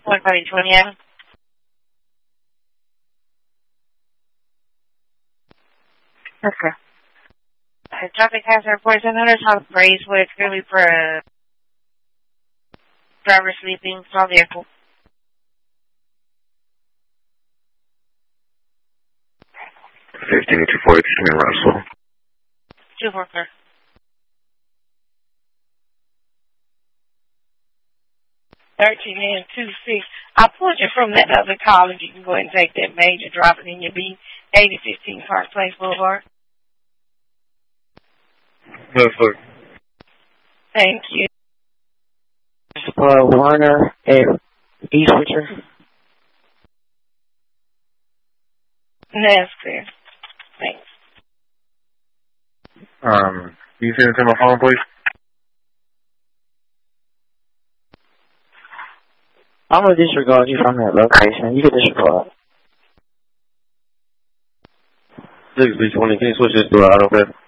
1:20 a.m. Okay. Traffic hazard reports and notice how Bracewood clearly for a driver sleeping, small vehicle. Fifteen 240 in Russell. 2-4, sir. 13 and 2-6. I pulled you from that other call if you can go ahead and take that major, drop it in your B8015 Park Place Boulevard. Yes, sir. Thank you. Warner and East Witcher. That's clear. Thanks. You send it to my phone, please? I'm going to disregard you from that location. You can disregard. 6B20, can you switch this to an auto pay?